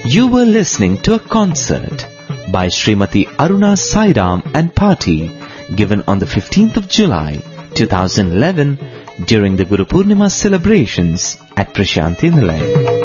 You were listening to a concert by Srimati Aruna Sairam and Party given on the 15th of July 2011 during the Guru Purnima celebrations at Prashanti Nilay.